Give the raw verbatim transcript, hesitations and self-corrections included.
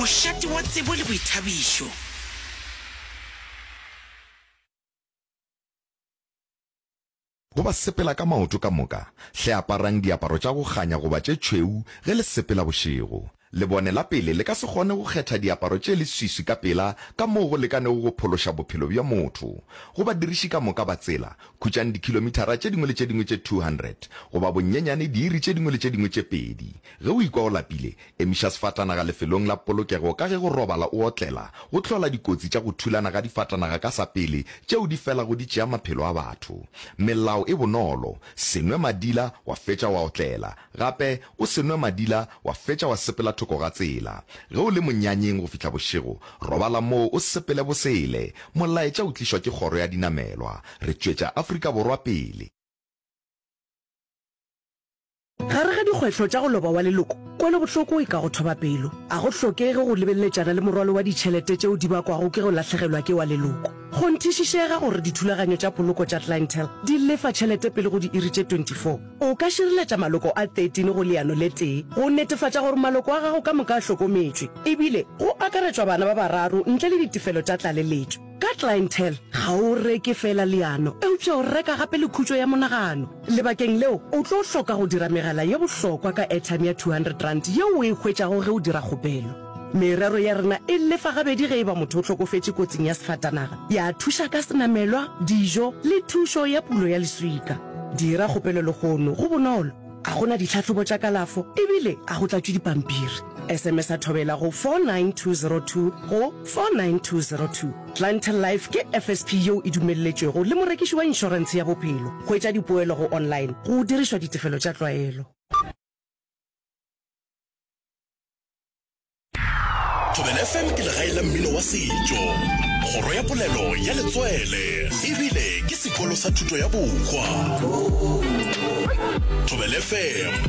Moshati wa tsebo le boithabišo. Go ba sepela ka maoto ka moka, hle aparang diaparo tša go ganya go ba tše tšweu ge le sepela bošego. Le bone la pele le ka se kgone go kgetha diaparo tše le swiswi ka pela ka moo go lekanego go phološa bophelo bja motho. Go ba diriši ka moka ba tsela, khutšang dikilomitara tše dingwe le tše dingwe tše two hundred, go ba bonyenyane diiri tše dingwe le tše dingwe tše pedi. Ge o ikwa o lapile, emiša sefatanaga lefelong la polokego ka ge go robala o otlela, go tlola dikotsi tša go thulana ga difatanaga ka sa pele tšeo di fela go di tšea maphelo a batho. Melao e bonolo, senwe madila wa fetša wa otlela, gape o senwe madila wa fetša wa sepela thoko ga tsela. Ge o le monyanyeng go fihla bošego, robala moo o sepele bosele, molaetša o tlišwa ke kgoro ya dinamelwa. Re tšwetša Afrika Borwa pele. Gare ga dikgwetlho tša go loba wa leloko, kwele bohloko e ka go thoba pelo. A go hlokege go lebeletšana le morwalo wa ditšhelete tšeo di bakwago ke go lahlegelwa ke wa leloko. Go nthišišega gore dithulaganyo tša poloko tša Clientele di lefa tšhelete pele go di iri tše twenty-four. O ka širiletša maloko a thirteen go leano le tee, go netefatša gore maloko a gago ka moka a hlokometšwe, ebile go akaretšwa bana ba bararo ntle le ditefelo tša tlaleletšo. Ka Clientele ga o reke fela leano, eupša o reka gape le khutšo ya monagano. Lebakeng leo o tlo hloka go dira megala ye bohlokwa ka airtime ya two hundred rand yeo o e hwetšago ge o dira kgopelo. Merero ya rena e lefa gabedi ge e ba motho o hlokofetše kotsing ya sefatanaga, ya thuša ka senamelwa, dijo le thušo ya pulo ya leswika. Dira kgopelo le gono go bonolo, a gona ditlhatlhobo tša kalafo ebile a go tlatšwe dipampiri. S M S a thobela go four nine two zero two go four nine two zero two. Clientele Life ke F S P yeo e dumelletšwego le morekiši wa inšorense ya bophelo. Hwetša dipoelo go online go dirišwa ditefelo tša tlwaelo. Thobela F M ke legae la mmino wa setšo, kgoro ya polelo ya letswele, ebile ke sekolo sa thuto ya bokgwa. Thobela F M